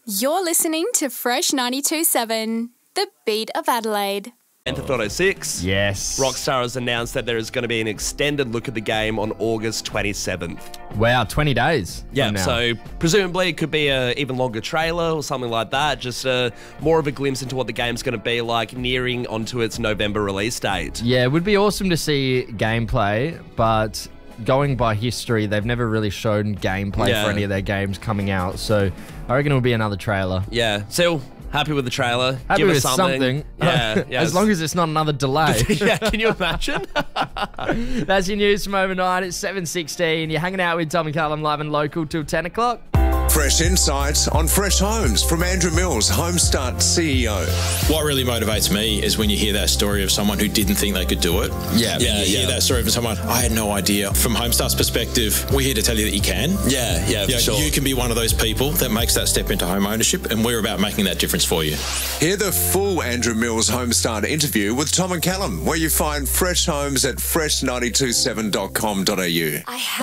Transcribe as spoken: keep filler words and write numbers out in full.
You're listening to Fresh ninety-two point seven, the beat of Adelaide. Grand Theft Auto six. Yes. Rockstar has announced that there is going to be an extended look at the game on August twenty-seventh. Wow, twenty days. Yeah, from now. so presumably it could be a even longer trailer or something like that. Just uh, more of a glimpse into what the game's going to be like nearing onto its November release date. Yeah, it would be awesome to see gameplay, but going by history, they've never really shown gameplay Yeah. for any of their games coming out. So I reckon it'll be another trailer. Yeah, still happy with the trailer. Happy Give with us something. something. Yeah, yeah. As long as it's not another delay. yeah, can you imagine? That's your news from overnight. It's seven sixteen. You're hanging out with Tom and Callum live and local till ten o'clock. Fresh insights on Fresh Homes from Andrew Mills, Homestart C E O. What really motivates me is when you hear that story of someone who didn't think they could do it. Yeah, yeah, yeah, you hear yeah. that story from someone, I had no idea. From Homestar's perspective, we're here to tell you that you can. Yeah, yeah, for You know, sure. You can be one of those people that makes that step into home ownership, and we're about making that difference for you. Hear the full Andrew Mills Homestart interview with Tom and Callum, where you find Fresh Homes at fresh nine two seven dot com dot a u. I